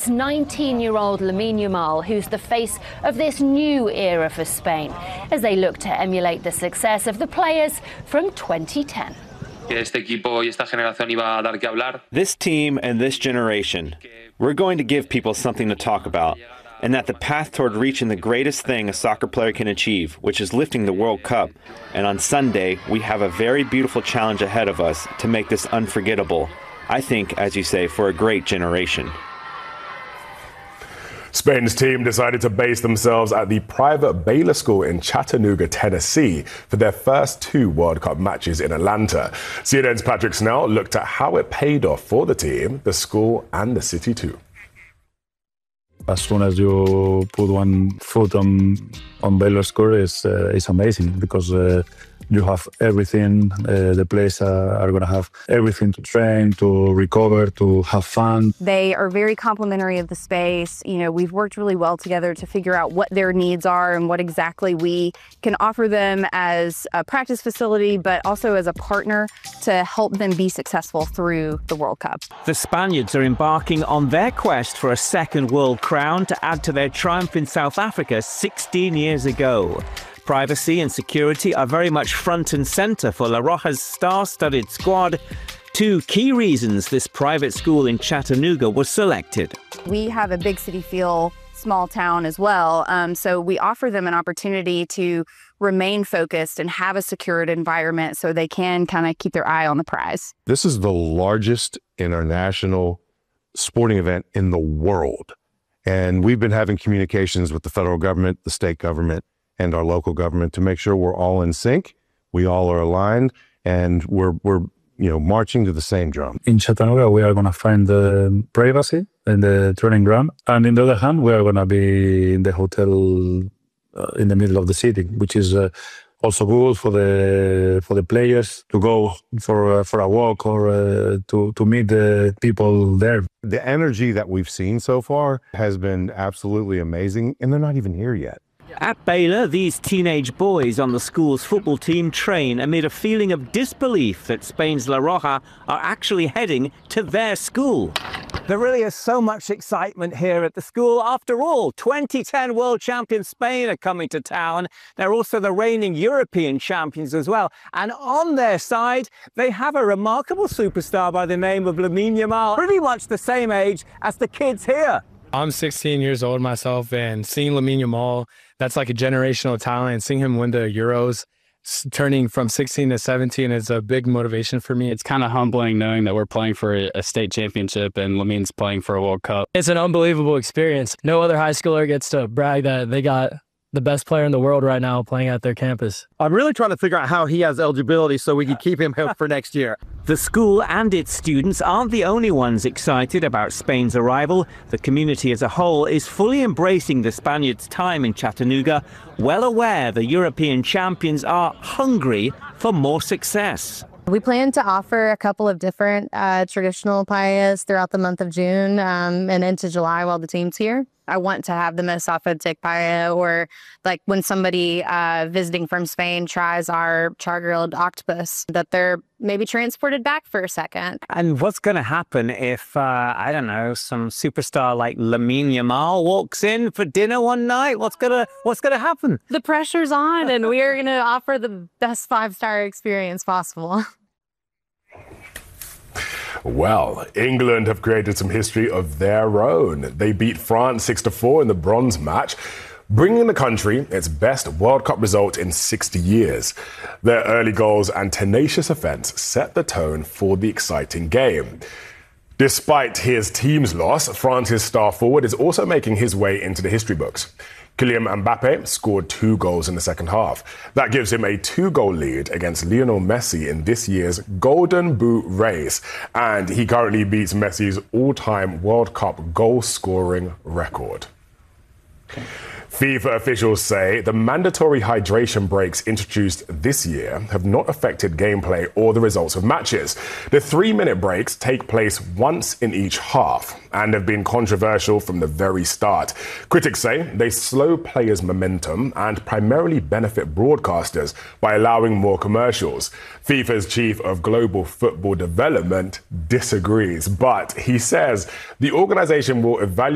it's 19-year-old Lamine Yamal who's the face of this new era for Spain as they look to emulate the success of the players from 2010. This team and this generation, we're going to give people something to talk about, and that the path toward reaching the greatest thing a soccer player can achieve, which is lifting the World Cup. And on Sunday, we have a very beautiful challenge ahead of us to make this unforgettable. I think, as you say, for a great generation. Spain's team decided to base themselves at the private Baylor School in Chattanooga, Tennessee, for their first 2 World Cup matches in Atlanta. CNN's Patrick Snell looked at how it paid off for the team, the school, and the city too. As soon as you put one foot on Baylor School, it's amazing because you have everything. The players are going to have everything to train, to recover, to have fun. They are very complimentary of the space. You know, we've worked really well together to figure out what their needs are and what exactly we can offer them as a practice facility, but also as a partner to help them be successful through the World Cup. The Spaniards are embarking on their quest for a second world crown to add to their triumph in South Africa 16 years ago. Privacy and security are very much front and center for La Roja's star-studded squad. 2 key reasons this private school in Chattanooga was selected. We have a big city feel, small town as well, so we offer them an opportunity to remain focused and have a secured environment so they can kind of keep their eye on the prize. This is the largest international sporting event in the world. And we've been having communications with the federal government, the state government, and our local government to make sure we're all in sync, we all are aligned, and we're marching to the same drum. In Chattanooga, we are going to find the privacy in the training ground, and in the other hand, we are going to be in the hotel in the middle of the city, which is also good for the players to go for a walk or to meet the people there. The energy that we've seen so far has been absolutely amazing, and they're not even here yet. At Baylor, these teenage boys on the school's football team train amid a feeling of disbelief that Spain's La Roja are actually heading to their school. There really is so much excitement here at the school. After all, 2010 world champion Spain are coming to town. They're also the reigning European champions as well. And on their side, they have a remarkable superstar by the name of Lamine Yamal, pretty much the same age as the kids here. I'm 16 years old myself, and seeing Lamine Yamal, that's like a generational talent. Seeing him win the Euros, turning from 16 to 17 is a big motivation for me. It's kind of humbling knowing that we're playing for a state championship and Lamine's playing for a World Cup. It's an unbelievable experience. No other high schooler gets to brag that they got the best player in the world right now playing at their campus. I'm really trying to figure out how he has eligibility so we can keep him here for next year. The school and its students aren't the only ones excited about Spain's arrival. The community as a whole is fully embracing the Spaniards' time in Chattanooga, well aware the European champions are hungry for more success. We plan to offer a couple of different traditional paellas throughout the month of June and into July while the team's here. I want to have the most authentic paella, or like when somebody visiting from Spain tries our char-grilled octopus, that they're maybe transported back for a second. And what's going to happen if, I don't know, some superstar like Lamine Yamal walks in for dinner one night? What's gonna happen? The pressure's on, and we are going to offer the best 5-star experience possible. Well, England have created some history of their own. They beat France 6-4 in the bronze match, bringing the country its best World Cup result in 60 years. Their early goals and tenacious offence set the tone for the exciting game. Despite his team's loss, France's star forward is also making his way into the history books. Kylian Mbappe scored 2 goals in the second half. That gives him a 2-goal lead against Lionel Messi in this year's Golden Boot race. And he currently beats Messi's all-time World Cup goal-scoring record. FIFA officials say the mandatory hydration breaks introduced this year have not affected gameplay or the results of matches. The 3-minute breaks take place once in each half and have been controversial from the very start. Critics say they slow players' momentum and primarily benefit broadcasters by allowing more commercials. FIFA's chief of global football development disagrees, but he says the organization will evaluate